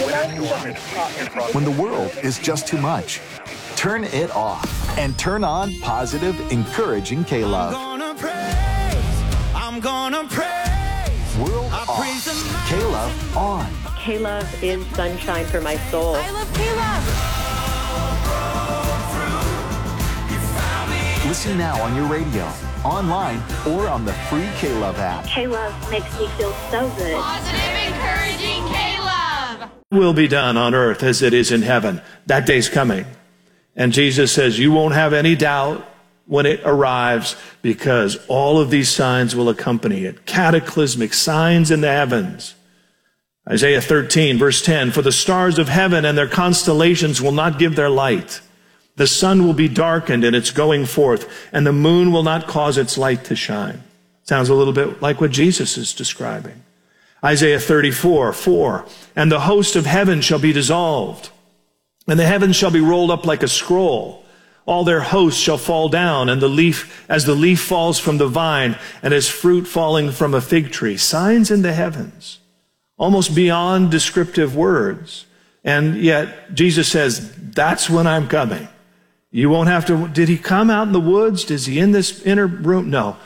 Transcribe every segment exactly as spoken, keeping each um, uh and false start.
When the world is just too much, turn it off and turn on positive, encouraging K-Love. I'm gonna praise, I'm gonna praise. World off, K-Love on. K-Love is sunshine for my soul. I love K-Love. Listen now on your radio, online, or on the free K-Love app. K-Love makes me feel so good. Positive, encouraging K-Love. Will be done on earth as it is in heaven. That day's coming. And Jesus says you won't have any doubt when it arrives, because all of these signs will accompany it. Cataclysmic signs in the heavens. Isaiah thirteen, verse ten, for the stars of heaven and their constellations will not give their light. The sun will be darkened in its going forth, and the moon will not cause its light to shine. Sounds a little bit like what Jesus is describing. Isaiah thirty-four, four, and the host of heaven shall be dissolved, and the heavens shall be rolled up like a scroll. All their hosts shall fall down, and the leaf, as the leaf falls from the vine, and as fruit falling from a fig tree. Signs in the heavens, almost beyond descriptive words. And yet Jesus says, that's when I'm coming. You won't have to, did he come out in the woods? Is he in this inner room? No.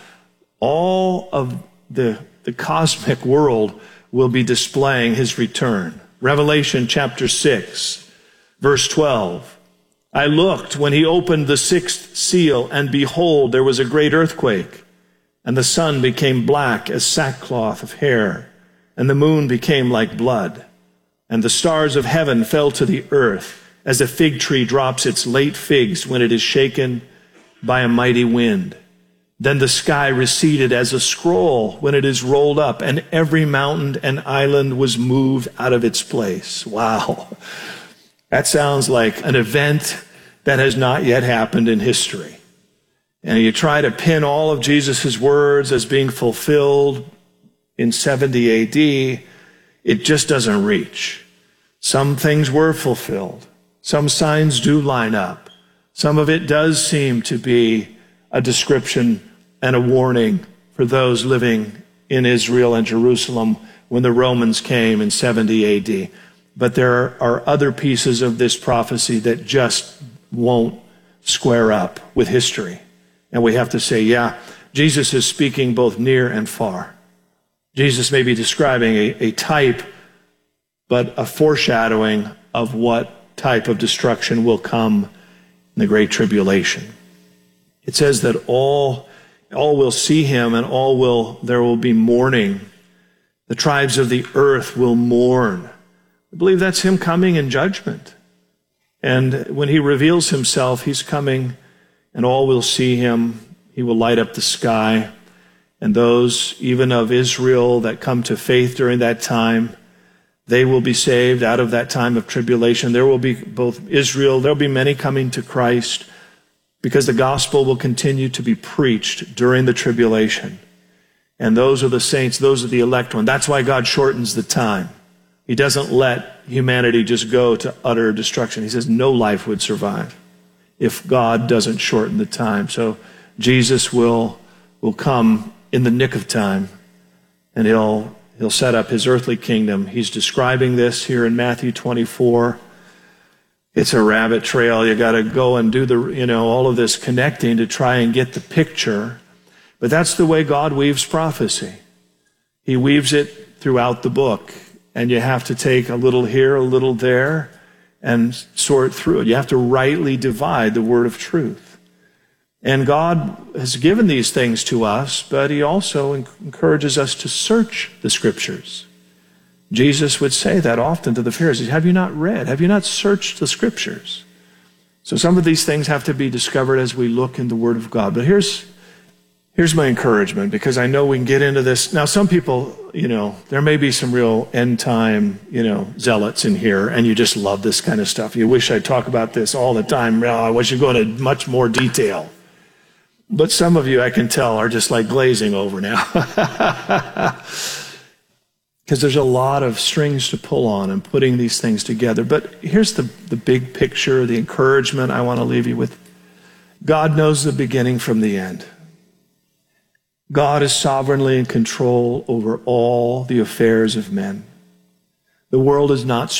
All of the, the cosmic world will be displaying his return. Revelation chapter six, verse twelve. I looked when he opened the sixth seal, and behold, there was a great earthquake, and the sun became black as sackcloth of hair, and the moon became like blood, and the stars of heaven fell to the earth, as a fig tree drops its late figs when it is shaken by a mighty wind. Then the sky receded as a scroll when it is rolled up, and every mountain and island was moved out of its place. Wow. That sounds like an event that has not yet happened in history. And you try to pin all of Jesus' words as being fulfilled in seventy A D, it just doesn't reach. Some things were fulfilled. Some signs do line up. Some of it does seem to be a description and a warning for those living in Israel and Jerusalem when the Romans came in seventy A D. But there are other pieces of this prophecy that just won't square up with history. And we have to say, yeah, Jesus is speaking both near and far. Jesus may be describing a, a type, but a foreshadowing of what type of destruction will come in the Great Tribulation. It says that all, all will see him, and all will, there will be mourning. The tribes of the earth will mourn. I believe that's him coming in judgment. And when he reveals himself, he's coming, and all will see him. He will light up the sky. And those, even of Israel, that come to faith during that time, they will be saved out of that time of tribulation. There will be both Israel, there will be many coming to Christ, because the gospel will continue to be preached during the tribulation. And those are the saints, those are the elect ones. That's why God shortens the time. He doesn't let humanity just go to utter destruction. He says no life would survive if God doesn't shorten the time. So Jesus will, will come in the nick of time, and he'll He'll set up his earthly kingdom. He's describing this here in Matthew twenty-four. It's a rabbit trail. You got to go and do the, you know, all of this connecting to try and get the picture. But that's the way God weaves prophecy. He weaves it throughout the book. And you have to take a little here, a little there, and sort through it. You have to rightly divide the word of truth. And God has given these things to us, but he also encourages us to search the scriptures. Jesus would say that often to the Pharisees. Have you not read? Have you not searched the scriptures? So some of these things have to be discovered as we look in the word of God. But here's, here's my encouragement, because I know we can get into this. Now, some people, you know, there may be some real end time, you know, zealots in here, and you just love this kind of stuff. You wish I'd talk about this all the time. Oh, I wish you'd go into much more detail. But some of you, I can tell, are just like glazing over now. Because there's a lot of strings to pull on in putting these things together. But here's the, the big picture, the encouragement I want to leave you with. God knows the beginning from the end. God is sovereignly in control over all the affairs of men. The world is not